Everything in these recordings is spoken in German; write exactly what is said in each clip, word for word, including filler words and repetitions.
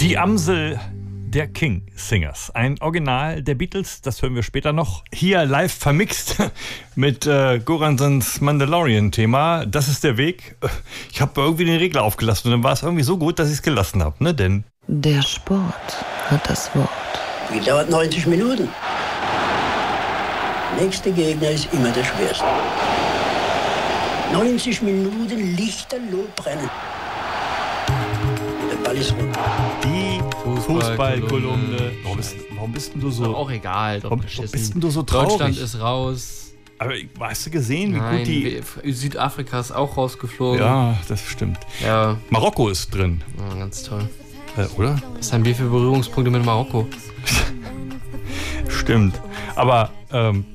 Die Amsel der King Singers. Ein Original der Beatles, das hören wir später noch. Hier live vermixt mit äh, Goransons Mandalorian-Thema. Das ist der Weg. Ich habe irgendwie den Regler aufgelassen und dann war es irgendwie so gut, dass ich es gelassen habe. Ne? Denn der Sport hat das Wort. Die dauert neunzig Minuten. Nächster Gegner ist immer der schwerste. neunzig Minuten lichterloh brennen. Der Ball ist rund. Die Fußballkolumne. Warum bist, warum bist denn du so... Ist doch auch egal. Warum, warum bist denn du so traurig? Deutschland ist raus. Aber hast du gesehen, wie Nein, gut die... Südafrika ist auch rausgeflogen. Ja, das stimmt. Ja. Marokko ist drin. Oh, ganz toll. Äh, oder? Was haben wir für Berührungspunkte mit Marokko? Stimmt. Aber ähm,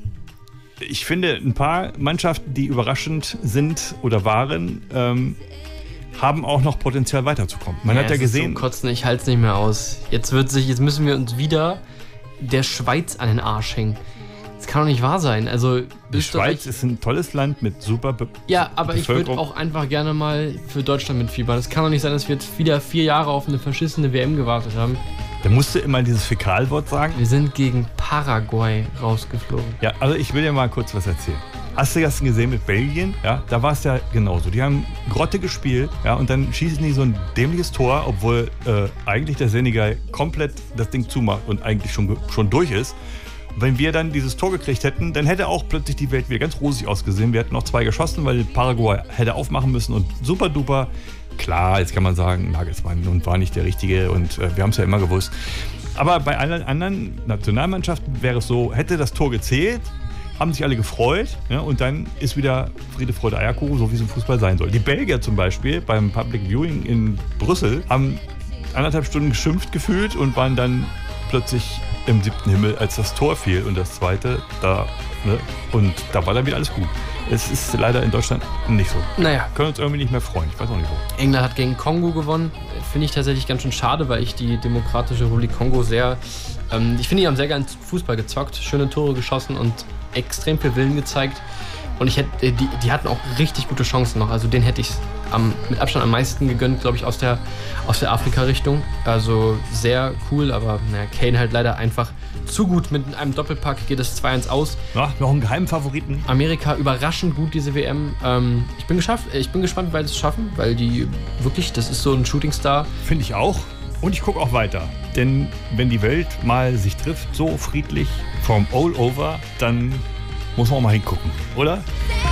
ich finde, ein paar Mannschaften, die überraschend sind oder waren, ähm, haben auch noch Potenzial weiterzukommen. Man ja, hat ja es gesehen... Ist so kotzen, ich halte es nicht mehr aus. Jetzt, wird sich, jetzt müssen wir uns wieder der Schweiz an den Arsch hängen. Das kann doch nicht wahr sein. Also, die Schweiz ist ein tolles Land mit super Be- Ja, aber ich würde auch einfach gerne mal für Deutschland mitfiebern. Es kann doch nicht sein, dass wir jetzt wieder vier Jahre auf eine verschissene W M gewartet haben. Da musst du immer dieses Fäkalwort sagen. Wir sind gegen Paraguay rausgeflogen. Ja, also ich will dir mal kurz was erzählen. Hast du das gesehen mit Belgien? Ja, da war es ja genauso. Die haben Grotte gespielt, ja, und dann schießen die so ein dämliches Tor, obwohl äh, eigentlich der Senegal komplett das Ding zumacht und eigentlich schon, schon durch ist. Und wenn wir dann dieses Tor gekriegt hätten, dann hätte auch plötzlich die Welt wieder ganz rosig ausgesehen. Wir hätten noch zwei geschossen, weil Paraguay hätte aufmachen müssen und super duper. Klar, jetzt kann man sagen, Nagelsmann und war nicht der Richtige und äh, wir haben es ja immer gewusst. Aber bei allen anderen Nationalmannschaften wäre es so, hätte das Tor gezählt, haben sich alle gefreut, ja, und dann ist wieder Friede, Freude, Eierkuchen, so wie es im Fußball sein soll. Die Belgier zum Beispiel beim Public Viewing in Brüssel haben anderthalb Stunden geschimpft gefühlt und waren dann plötzlich im siebten Himmel, als das Tor fiel und das zweite da, ne, und da war dann wieder alles gut. Es ist leider in Deutschland nicht so. Naja. Wir können uns irgendwie nicht mehr freuen, ich weiß auch nicht wo. England hat gegen Kongo gewonnen. Finde ich tatsächlich ganz schön schade, weil ich die Demokratische Republik Kongo sehr... Ähm, ich finde, die haben sehr gern Fußball gezockt, schöne Tore geschossen und extrem viel Willen gezeigt. Und ich hätte, die, die hatten auch richtig gute Chancen noch. Also den hätte ich am, mit Abstand am meisten gegönnt, glaube ich, aus der, aus der Afrika-Richtung. Also sehr cool, aber naja, Kane halt leider einfach zu gut. Mit einem Doppelpack geht es zwei eins aus. Ja, noch einen geheimen Favoriten. Amerika überraschend gut, diese W M. Ähm, ich, bin geschafft, ich bin gespannt, weil sie es schaffen, weil die wirklich, das ist so ein Shootingstar. Finde ich auch. Und ich gucke auch weiter. Denn wenn die Welt mal sich trifft, so friedlich, from all over, dann muss man auch mal hingucken, oder?